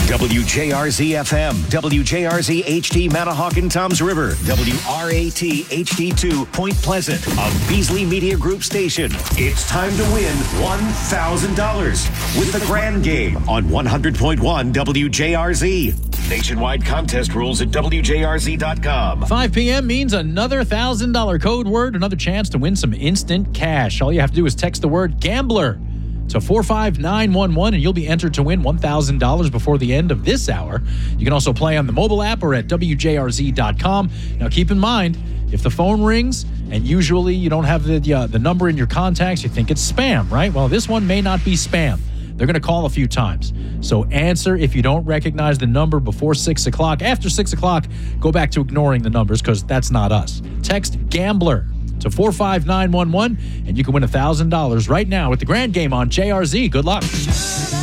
WJRZ FM, WJRZ HD Manahawkin Toms River, WRAT HD2 Point Pleasant, a Beasley Media Group station. It's time to win $1,000 with the Grand Game on 100.1 WJRZ. Nationwide contest rules at WJRZ.com. 5 p.m. means another $1,000 code word, another chance to win some instant cash. All you have to do is text the word GAMBLER to 45911, and you'll be entered to win $1,000 before the end of this hour. You can also play on the mobile app or at WJRZ.com. Now, keep in mind, if the phone rings and usually you don't have the number in your contacts, you think it's spam, right? Well, this one may not be spam. They're going to call a few times. So answer if you don't recognize the number before 6 o'clock. After 6 o'clock, go back to ignoring the numbers because that's not us. Text GAMBLER to 45911, and you can win $1,000 right now with the Grand Game on JRZ. Good luck.